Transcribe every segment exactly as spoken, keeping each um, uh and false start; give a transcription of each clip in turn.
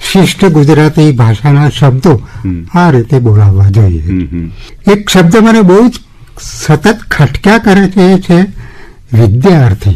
શિષ્ટ ગુજરાતી ભાષાના શબ્દો આ રીતે બોલાવવા જોઈએ. એક શબ્દ મને બહુ જ સતત ખટક્યા કરે છે, એ છે વિદ્યાર્થી.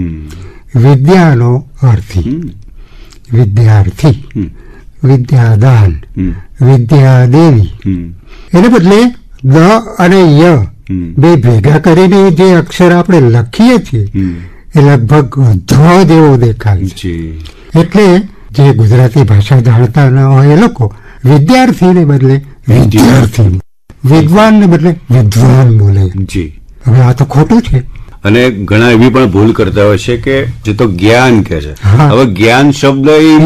વિદ્યાનો અર્થી, વિદ્યાર્થી, વિદ્યાદાન, વિદ્યાદેવી. એને બદલે દ અને ય બે ભેગા કરીને જે અક્ષર આપણે લખીએ છીએ એ લગભગ ધ જેવો દેખાય છે. એટલે જે ગુજરાતી ભાષા જાણતા ન હોય એ લોકો વિદ્યાર્થીને બદલે વિદ્યાર્થી, વિદ્વાનને બદલે વિદ્વાન બોલે. હવે આ તો ખોટું છે. અને ઘણા એવી પણ ભૂલ કરતા હોય છે કે જે તો જ્ઞાન કે છે. હવે જ્ઞાન શબ્દ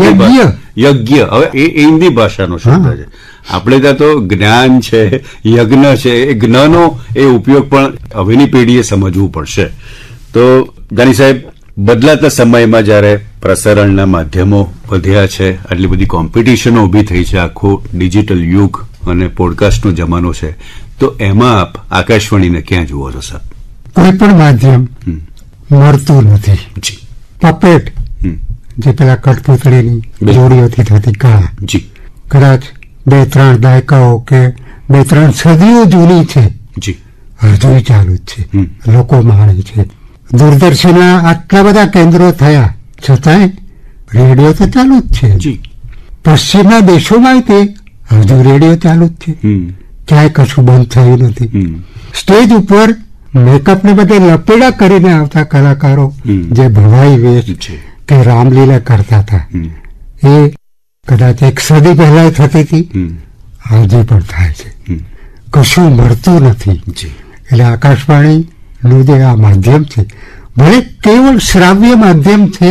યજ્ઞ, હવે એ હિન્દી ભાષાનો શબ્દ છે. આપણે ત્યાં તો જ્ઞાન છે, યજ્ઞ છે, એ જ્ઞનો એ ઉપયોગ પણ હવેની પેઢીએ સમજવું પડશે. તો જાની સાહેબ, બદલાતા સમયમાં જયારે પ્રસારણના માધ્યમો વધ્યા છે, આટલી બધી કોમ્પિટિશનો ઉભી થઈ છે, આખો ડિજિટલ યુગ અને પોડકાસ્ટનો જમાનો છે, તો એમાં આપ આકાશવાણીને ક્યાં જુઓ છો સાહેબ? કોઈ પણ માધ્યમ મળતું નથી. પપેટ, જે પેલા કઠપુતળીની જોડીઓથી થતી કળા, કદાચ બે ત્રણ દાયકાઓ કે બે ત્રણ સદીઓ જૂની છે, હજુ ચાલુ જ છે, લોકો માણે છે. દૂરદર્શનના આટલા બધા કેન્દ્રો થયા છતાંય રેડિયો તો ચાલુ જ છે. પશ્ચિમના દેશોમાં તે હજુ રેડિયો ચાલુ જ છે, ક્યાંય કશું બંધ થયું નથી. સ્ટેજ ઉપર મેકઅપને બધે લપેડા કરીને આવતા કલાકારો જે ભવાઈ વેશ કે રામલીલા કરતા હતા, એ કદાચ એક સદી પહેલા થતી હતી, આજે પણ થાય છે. કશું મળતું નથી. એટલે આકાશવાણી નું જે આ માધ્યમ છે, ભલે કેવળ શ્રાવ્ય માધ્યમ છે,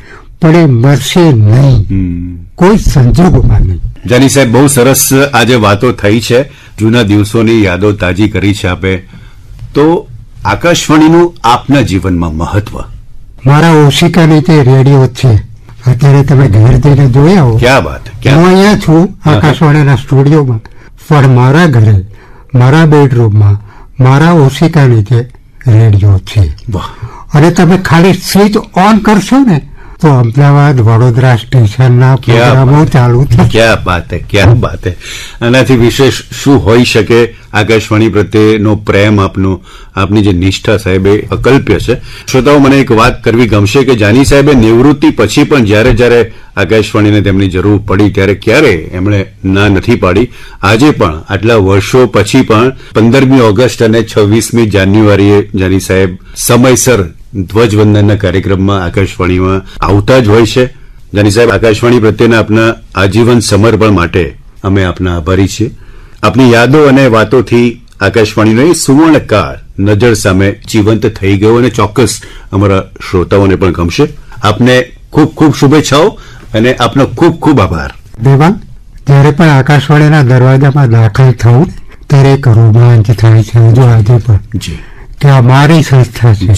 પણ એ મળશે નહીં, કોઈ સંજોગોમાં નહીં. જાની સાહેબ, બહુ સરસ આજે વાતો થઈ છે, જૂના દિવસોની યાદો તાજી કરી છે આપે. તો આકાશવાણીનું આપના જીવનમાં મહત્વ? મારા ઓશિકા નીચે રેડિયો છે. અત્યારે તમે ઘેર જઈને જોઈ આવો. ક્યાં વાત! હું અહીંયા છું આકાશવાણીના સ્ટુડિયોમાં, પણ મારા ઘરે, મારા બેડરૂમમાં, મારા ઓશિકા નીચે રેડિયો છે. અને તમે ખાલી સ્વિચ ઓન કરશો ને તો અમદાવાદ વડોદરા સ્ટેશનના પ્રોગ્રામો ચાલુ થાય. ક્યાં બાત હે, ક્યાં બાત હે! આનાથી વિશેષ શું હોઈ શકે? આકાશવાણી પ્રત્યેનો પ્રેમ આપનો, આપની જે નિષ્ઠા સાહેબ, એ અકલ્પ્ય છે. શ્રોતાઓ, મને એક વાત કરવી ગમશે કે જાની સાહેબે નિવૃત્તિ પછી પણ જયારે જયારે આકાશવાણીને તેમની જરૂર પડી ત્યારે ક્યારે એમણે ના નથી પાડી. આજે પણ આટલા વર્ષો પછી પણ પંદરમી ઓગસ્ટ અને છવ્વીસમી જાન્યુઆરીએ જાની સાહેબ સમયસર ધ્વજવંદનના કાર્યક્રમમાં આકાશવાણીમાં આવતા જ હોય છે. જાની સાહેબ, આકાશવાણી પ્રત્યેના આપના આજીવન સમર્પણ માટે અમે આપના આભારી છીએ. આપની યાદો અને વાતોથી આકાશવાણીનો એ સુવર્ણકાળ નજર સામે જીવંત થઈ ગયો અને ચોક્કસ અમારા શ્રોતાઓને પણ ગમશે. આપને ખૂબ ખૂબ શુભેચ્છાઓ અને આપનો ખૂબ ખૂબ આભાર. દેવાંગ, જયારે પણ આકાશવાણીના દરવાજામાં દાખલ થવું ત્યારે એક રોમાંચ થાય છે, હજુ આજે પણ, કે આ મારી સંસ્થા છે,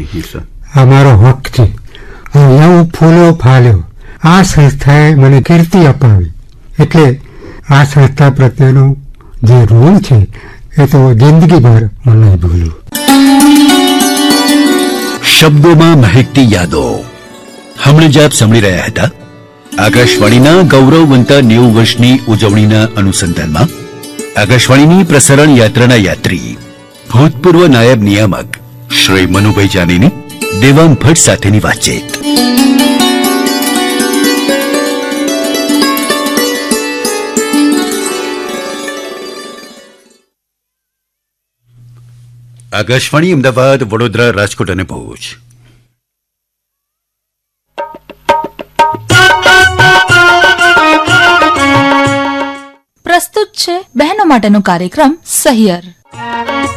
આ મારો હક છે, અહીંયા હું ફૂલો ફાલ્યો, આ સંસ્થાએ મને કીર્તિ અપાવી. એટલે આ સંસ્થા પ્રત્યેનું જે ઋણ છે એ તો જિંદગીભર હું નહીં ભૂલું. શબ્દોમાં મહેકતી યાદો. હમણાં જ આપ સાંભળી રહ્યા હતા આકાશવાણીના ગૌરવવંતા નેવું વર્ષની ઉજવણીના અનુસંધાનમાં આકાશવાણીની પ્રસારણ યાત્રાના યાત્રી, ભૂતપૂર્વ નાયબ નિયામક શ્રી મનુભાઈ જાનીની દેવાંગ ભટ્ટ સાથેની વાતચીત. આકાશવાણી અમદાવાદ, વડોદરા, રાજકોટ અને ભુજ. પ્રસ્તુત છે બહેનો માટેનો કાર્યક્રમ સહિયર.